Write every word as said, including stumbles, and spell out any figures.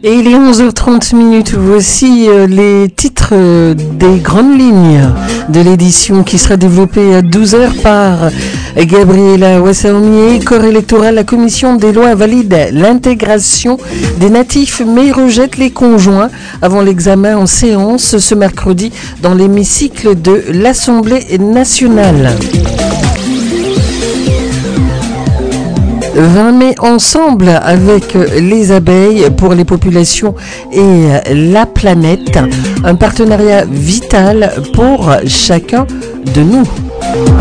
Et il est onze heures trente minutes. Voici euh, les titres euh, des grandes lignes de l'édition qui sera développée à douze heures par Gabriela Wassermier. Corps électoral, la commission des lois valide l'intégration des natifs mais rejette les conjoints avant l'examen en séance ce mercredi dans l'hémicycle de l'Assemblée nationale. vingt mai ensemble avec les abeilles pour les populations et la planète. Un partenariat vital pour chacun de nous.